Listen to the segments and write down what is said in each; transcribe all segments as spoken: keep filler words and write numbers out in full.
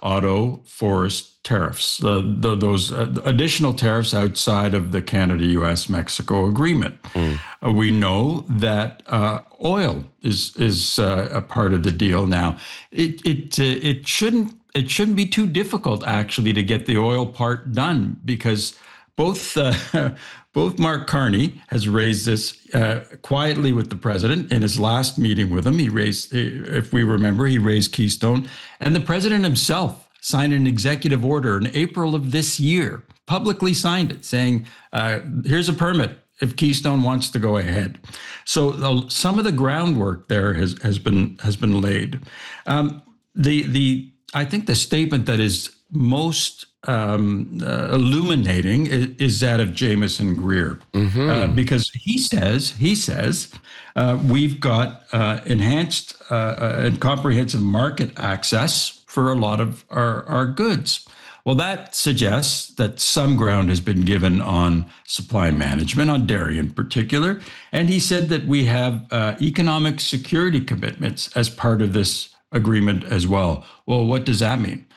auto forest tariffs, uh, the, those uh, additional tariffs outside of the Canada, U S, Mexico agreement. Mm. Uh, we know that uh, oil is is uh, a part of the deal now. It it uh, it shouldn't it shouldn't be too difficult actually to get the oil part done, because both uh, both Mark Carney has raised this uh, quietly with the president in his last meeting with him. He raised, if we remember, he raised Keystone, and the president himself signed an executive order in April of this year, publicly signed it, saying, uh, here's a permit if Keystone wants to go ahead. So uh, some of the groundwork there has has been has been laid. Um, the the I think the statement that is most um, uh, illuminating is, is that of Jamieson Greer, mm-hmm. uh, because he says he says uh, we've got uh, enhanced uh, and comprehensive market access for a lot of our, our goods. Well, that suggests that some ground has been given on supply management, on dairy in particular. And he said that we have uh, economic security commitments as part of this agreement as well. Well, what does that mean?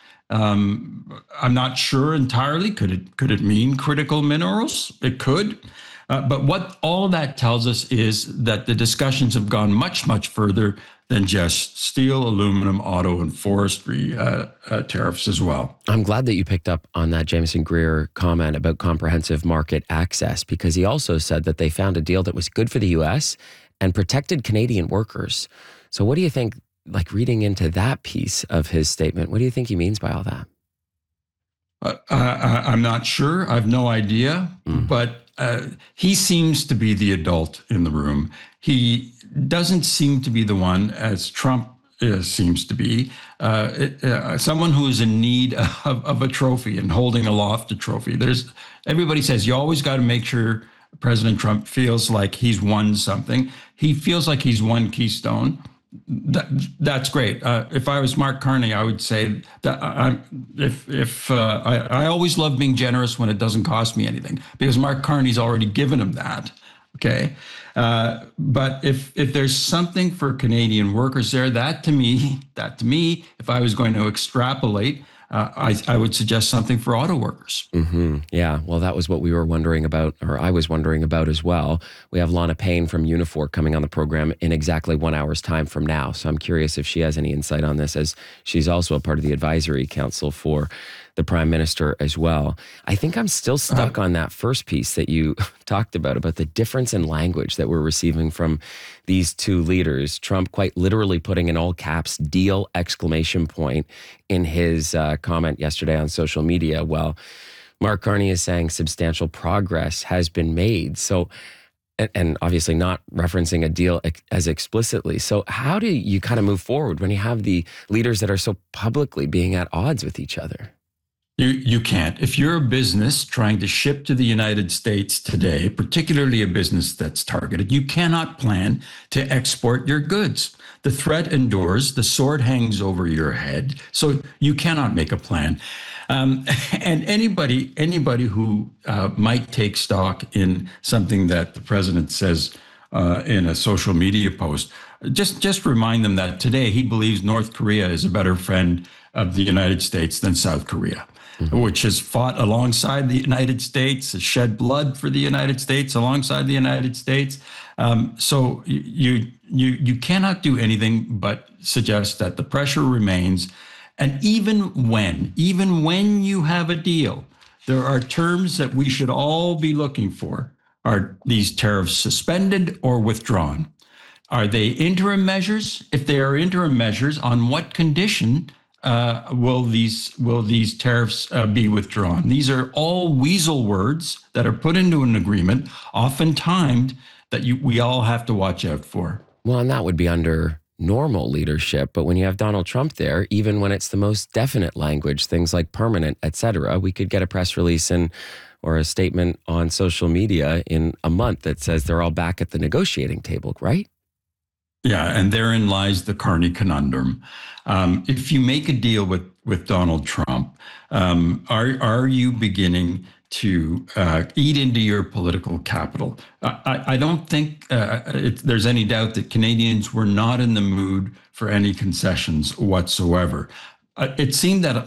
Um, I'm not sure entirely. Could it could it mean critical minerals? It could. Uh, but what all that tells us is that the discussions have gone much, much further than just steel, aluminum, auto, and forestry uh, uh, tariffs as well. I'm glad that you picked up on that Jamieson Greer comment about comprehensive market access, because he also said that they found a deal that was good for the U S and protected Canadian workers. So what do you think, like reading into that piece of his statement, what do you think he means by all that? Uh, I, I'm not sure. I have no idea. Mm. But uh, he seems to be the adult in the room. He doesn't seem to be the one, as Trump uh, seems to be, uh, it, uh, someone who is in need of, of a trophy and holding aloft a trophy. There's everybody says you always got to make sure President Trump feels like he's won something. He feels like he's won Keystone. That, that's great. Uh, if I was Mark Carney, I would say that I, if if uh, I, I always love being generous when it doesn't cost me anything, because Mark Carney's already given him that. Okay, uh, but if if there's something for Canadian workers there, that to me, that to me, if I was going to extrapolate, uh, I I would suggest something for auto workers. Mm-hmm. Yeah, well, that was what we were wondering about, or I was wondering about as well. We have Lana Payne from Unifor coming on the program in exactly one hour's time from now. So I'm curious if she has any insight on this, as she's also a part of the advisory council for the Prime Minister as well. I think I'm still stuck uh, on that first piece that you talked about, about the difference in language that we're receiving from these two leaders. Trump quite literally putting in all caps, deal, exclamation point, in his uh, comment yesterday on social media. Well, Mark Carney is saying substantial progress has been made. So, and, and obviously not referencing a deal ex- as explicitly. So how do you kind of move forward when you have the leaders that are so publicly being at odds with each other? You you can't. If you're a business trying to ship to the United States today, particularly a business that's targeted, you cannot plan to export your goods. The threat endures, the sword hangs over your head, so you cannot make a plan. Um, and anybody anybody who uh, might take stock in something that the president says uh, in a social media post, just just remind them that today he believes North Korea is a better friend of the United States than South Korea. Mm-hmm. Which has fought alongside the United States, has shed blood for the United States alongside the United States. Um, so you you you cannot do anything but suggest that the pressure remains. And even when, even when you have a deal, there are terms that we should all be looking for. Are these tariffs suspended or withdrawn? Are they interim measures? If they are interim measures, on what condition Uh, will these will these tariffs uh, be withdrawn? These are all weasel words that are put into an agreement, often timed, that you, we all have to watch out for. Well, and that would be under normal leadership. But when you have Donald Trump there, even when it's the most definite language, things like permanent, et cetera, we could get a press release and or a statement on social media in a month that says they're all back at the negotiating table, right? Yeah, and therein lies the Carney conundrum. Um, if you make a deal with, with Donald Trump, um, are are you beginning to uh, eat into your political capital? I, I don't think uh, it, there's any doubt that Canadians were not in the mood for any concessions whatsoever. Uh, it seemed that